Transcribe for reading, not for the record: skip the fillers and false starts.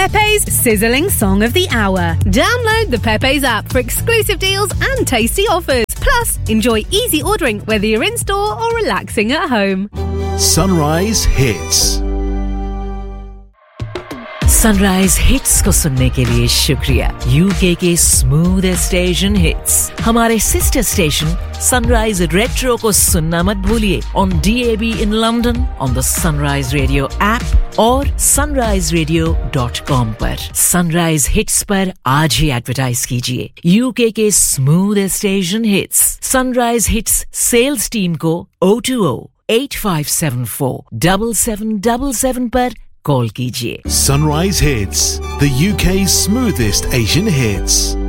Pepe's Sizzling Song of the Hour. Download the Pepe's app for exclusive deals and tasty offers. Plus, enjoy easy ordering whether you're in store or relaxing at home. Sunrise Hits. Sunrise hits को सुनने के लिए शुक्रिया UK के smoothest Asian hits हमारे sister station sunrise retro को सुनना मत भूलिए on DAB in London on the sunrise radio app और sunriseradio.com पर सनराइज हिट्स पर आज ही एडवर्टाइज कीजिए यूके के smoothest Asian hits sunrise hits sales team को 020-8574-7777 पर कॉल कीजिए Sunrise Hits, the UK's smoothest Asian hits.